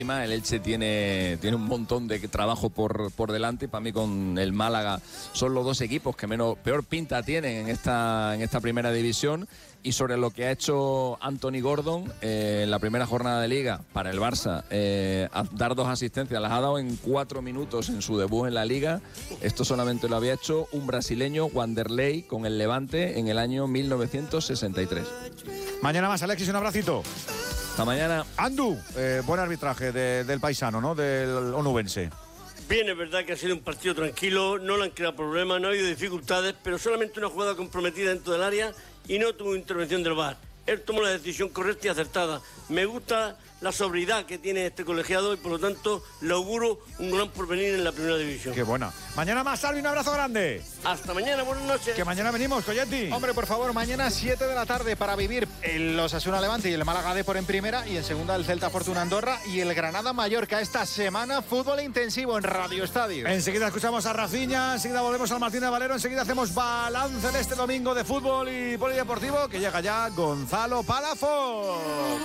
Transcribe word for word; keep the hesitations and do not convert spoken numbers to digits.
El Elche tiene, tiene un montón de trabajo por, por delante y para mí con el Málaga son los dos equipos que menos peor pinta tienen en esta, en esta primera división. Y sobre lo que ha hecho Anthony Gordon eh, en la primera jornada de Liga para el Barça, eh, a dar dos asistencias, las ha dado en cuatro minutos en su debut en la Liga. Esto solamente lo había hecho un brasileño, Wanderlei, con el Levante en el año mil novecientos sesenta y tres. Mañana más, Alexis, un abracito. Hasta mañana. Andu, eh, buen arbitraje de, del paisano, ¿no? Del onubense. Bien, es verdad que ha sido un partido tranquilo, no le han creado problemas, no ha habido dificultades, pero solamente una jugada comprometida dentro del área y no tuvo intervención del V A R. Él tomó la decisión correcta y acertada. Me gusta la sobriedad que tiene este colegiado y por lo tanto le auguro un gran porvenir en la primera división. Qué buena. Mañana más, Salvi, un abrazo grande. Hasta mañana, buenas noches. Que mañana venimos, Coyetti. Hombre, por favor, mañana siete de la tarde para vivir el Osasuna Levante y el Málaga Depor en primera y en segunda el Celta Fortuna Andorra y el Granada Mallorca. Esta semana fútbol intensivo en Radio Estadio. Enseguida escuchamos a Rafinha, enseguida volvemos al Martín de Valero, enseguida hacemos balance de este domingo de fútbol y polideportivo que llega ya Gonzalo Palafox.